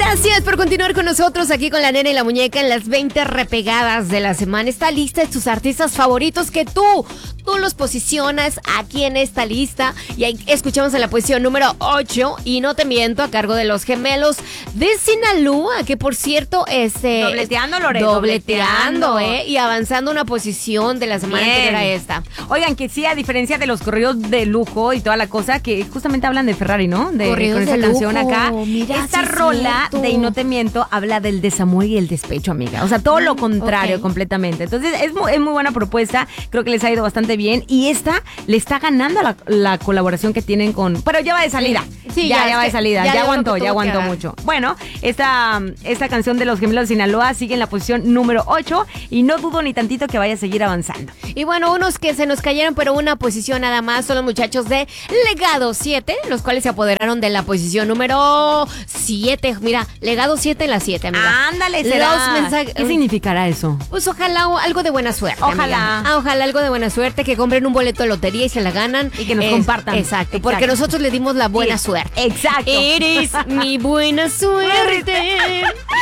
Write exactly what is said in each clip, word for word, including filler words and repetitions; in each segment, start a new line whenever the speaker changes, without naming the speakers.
Gracias por continuar con nosotros aquí con la nena y la muñeca en las veinte repegadas de la semana. Esta lista de tus artistas favoritos que tú, tú los posicionas aquí en esta lista. Y ahí escuchamos en la posición número ocho, y no te miento, a cargo de los gemelos de Sinaloa, que por cierto, este...
Dobleteando, Lore.
Dobleteando,
Dobleteando.
¿eh? Y avanzando una posición de la semana
Bien.
anterior a esta.
Oigan, que sí, a diferencia de los corridos de lujo y toda la cosa, que justamente hablan de Ferrari, ¿no? De,
Corridos
con esa
de
canción
lujo,
acá.
mira,
Esta
sí es
rola
cierto.
de Y no te miento habla del desamor y el despecho, amiga. O sea, todo lo contrario,
ok.
completamente. Entonces, es muy, es muy buena propuesta. Creo que les ha ido bastante bien. Y esta le está ganando la, la colaboración que tienen con... Pero ya va de salida.
Sí,
ya,
ya,
ya
es
va de
que
salida.
ya
Ya,
dio lo
aguantó,
que
ya
tuvo que
aguantó
dar.
mucho. Bueno, esta, esta canción de los gemelos de Sinaloa sigue en la posición número ocho. Y no dudo ni tantito que vaya a seguir avanzando.
Y bueno, unos que se nos cayeron, pero una posición nada más, son los muchachos de Legado siete, los cuales se apoderaron de la posición número siete. Mira, Legado siete en la siete, amiga.
Ándale,
Los
será.
mensajes-
¿Qué significará eso?
Pues ojalá o- algo de buena suerte.
Ojalá.
amiga. Ah, ojalá algo de buena suerte, que compren un boleto de lotería y se la ganan.
Y que nos
Es-
compartan.
Exacto, porque
Exacto.
nosotros le dimos la buena
Sí,
suerte.
Exacto.
Eres mi buena suerte,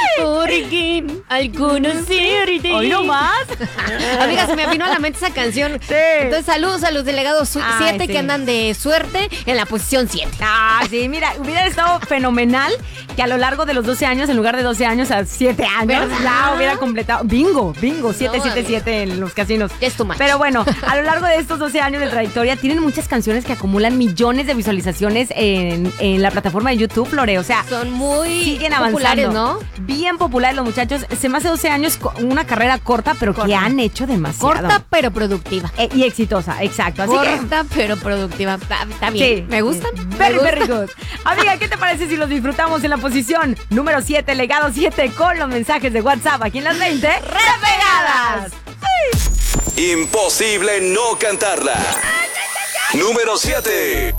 porque al conocerte.
Hoy no más.
Amiga, se me vino a la mente esa canción.
Sí.
Entonces, saludos a los delegados
Ay,
siete
sí.
que andan de suerte en la posición siete.
Ah, sí, mira, hubiera estado fenomenal que a lo largo de los doce años, en lugar de doce años a siete años,
¿Verdad?
la hubiera completado. Bingo, bingo, siete siete siete en los casinos.
Es too much.
Pero bueno, a lo largo de estos doce años de trayectoria, tienen muchas canciones que acumulan millones de visualizaciones en, en la plataforma de YouTube, Lore. O sea,
Son muy
siguen
populares,
avanzando.
¿no?
Bien populares los muchachos. Se me hace doce años, co- una carrera corta, pero que
Corta.
han hecho demasiado.
Corta pero productiva.
Eh, y exitosa, exacto. Así que...
Corta pero productiva. Está, está bien.
Sí.
¿Me gustan?
Very,
¿Me
very
gustan?
good. Amiga, ¿qué te parece si los disfrutamos en la posición número siete, Legado siete, con los mensajes de WhatsApp aquí en las veinte repegadas?
Imposible no cantarla. Número siete.